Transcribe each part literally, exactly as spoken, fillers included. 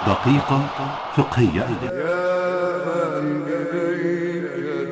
دقيقة فقهية. يا من إليك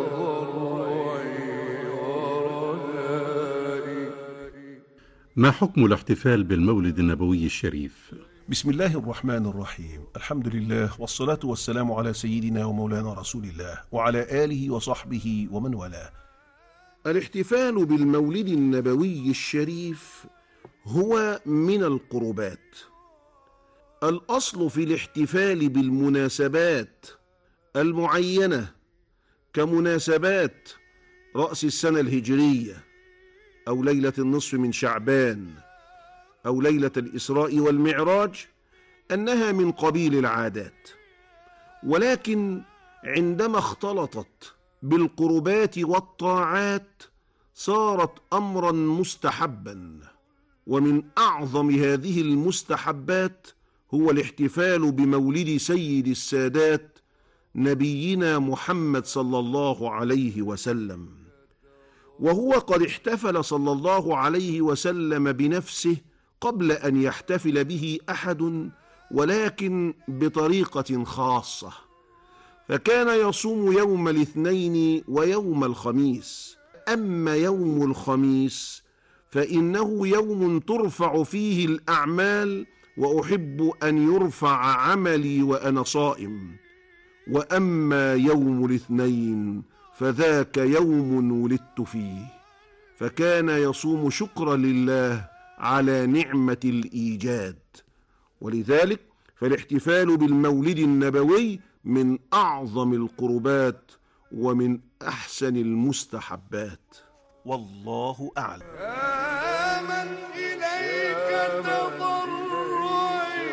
تضرعي ورجائي. ما حكم الاحتفال بالمولد النبوي الشريف؟ بسم الله الرحمن الرحيم. الحمد لله والصلاة والسلام على سيدنا ومولانا رسول الله وعلى آله وصحبه ومن والاه. الاحتفال بالمولد النبوي الشريف هو من القربات. الأصل في الاحتفال بالمناسبات المعينة كمناسبات رأس السنة الهجرية أو ليلة النصف من شعبان أو ليلة الإسراء والمعراج أنها من قبيل العادات، ولكن عندما اختلطت بالقربات والطاعات صارت أمرا مستحبا. ومن أعظم هذه المستحبات هو الاحتفال بمولد سيد السادات نبينا محمد صلى الله عليه وسلم، وهو قد احتفل صلى الله عليه وسلم بنفسه قبل أن يحتفل به أحد، ولكن بطريقة خاصة، فكان يصوم يوم الاثنين ويوم الخميس. أما يوم الخميس فإنه يوم ترفع فيه الأعمال، وأحب أن يرفع عملي وأنا صائم. وأما يوم الاثنين فذاك يوم ولدت فيه، فكان يصوم شكرا لله على نعمة الإيجاد. ولذلك فالاحتفال بالمولد النبوي من أعظم القربات ومن أحسن المستحبات، والله أعلم. يا من إليك تضرعي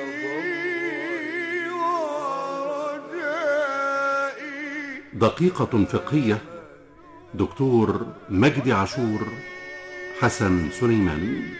ورجائي. دقيقة فقهية. دكتور مجدي عاشور، حسن سليمان.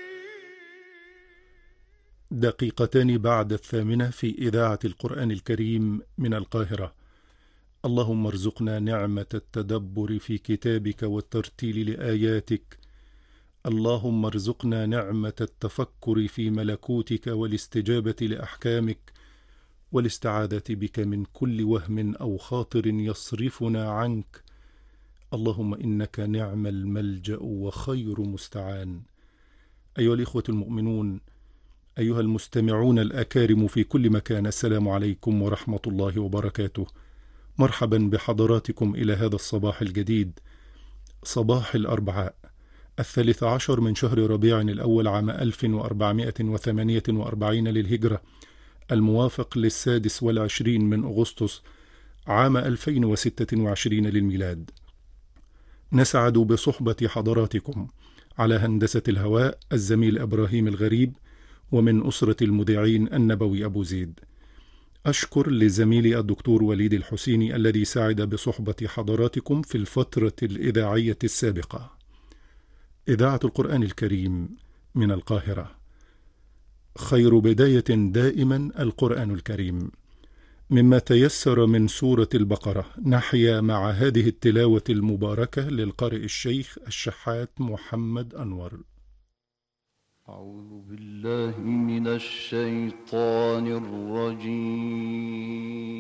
دقيقتان بعد الثامنة في إذاعة القرآن الكريم من القاهرة. اللهم ارزقنا نعمة التدبر في كتابك والترتيل لآياتك. اللهم ارزقنا نعمة التفكر في ملكوتك والاستجابة لأحكامك والاستعاذة بك من كل وهم أو خاطر يصرفنا عنك. اللهم إنك نعم الملجأ وخير مستعان. أيها الإخوة المؤمنون، أيها المستمعون الأكارم في كل مكان، السلام عليكم ورحمة الله وبركاته. مرحبا بحضراتكم إلى هذا الصباح الجديد، صباح الأربعاء الثالث عشر من شهر ربيع الأول عام ألف وأربعمائة وثمانية وأربعين للهجرة، الموافق للسادس والعشرين من أغسطس عام ألفين وستة وعشرين للميلاد. نسعد بصحبة حضراتكم على هندسة الهواء الزميل إبراهيم الغريب، ومن أسرة المذيعين النبوي أبو زيد. أشكر لزميلي الدكتور وليد الحسيني الذي ساعد بصحبة حضراتكم في الفترة الإذاعية السابقة. إذاعة القرآن الكريم من القاهرة. خير بداية دائما القرآن الكريم. مما تيسر من سورة البقرة نحيا مع هذه التلاوة المباركة للقارئ الشيخ الشحات محمد أنور. أعوذ بالله من الشيطان الرجيم.